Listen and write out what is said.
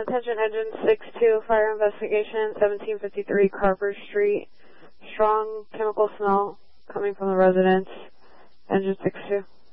attention engine 6-2, fire investigation, 1753 Carver Street. Strong chemical smell coming from the residence. Engine 6-2.